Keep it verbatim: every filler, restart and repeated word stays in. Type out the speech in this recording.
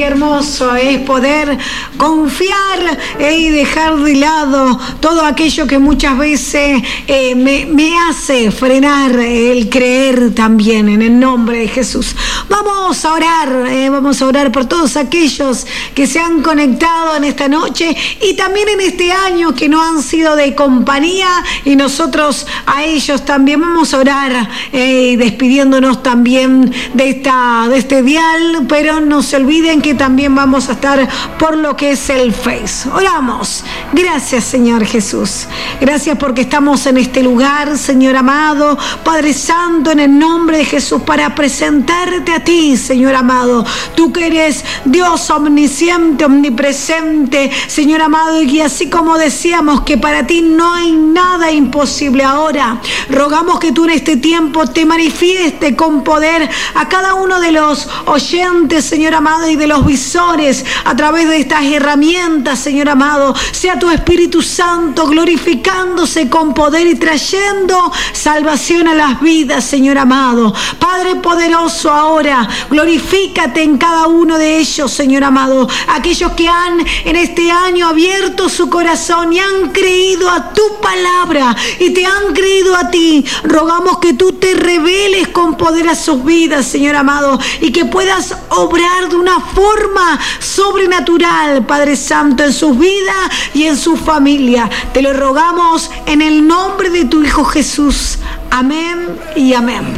hermoso es poder confiar eh, y dejar de lado todo aquello que muchas veces eh, me, me hace frenar el creer también en el nombre de Jesús. Vamos a orar, eh, vamos a orar por todos aquellos que se han conectado en esta noche y también en este año que no han sido de compañía, y nosotros a ellos también vamos a orar, eh, despidiéndonos también de, esta, de este dial, pero no se olviden que también vamos a estar por lo que es el Face. Oramos. Gracias, Señor Jesús. Gracias porque estamos en este lugar, Señor amado, Padre Santo, en el nombre de Jesús, para presentarte a ti, Señor amado. Tú que eres Dios omnisciente, omnipresente, Señor amado, y así como decíamos que para ti no hay nada imposible ahora, rogamos que tú en este tiempo te manifieste con poder a cada uno de los oyentes, Señor amado, y de los visores a través de estas herramientas, Señor amado. Sea tu Espíritu Santo glorificándose con poder y trayendo salvación a las vidas, Señor amado. Padre poderoso, ahora glorifícate en cada uno de ellos, Señor amado. Aquellos que han en este año abierto su corazón y han creído a tu palabra y te han creído a ti, rogamos que tú te reveles con poder a sus vidas, Señor amado, y que puedas obrar de una forma sobrenatural, Padre Santo, en sus vidas y en su familia. Te lo rogamos en el nombre de tu Hijo Jesús. Amén y amén.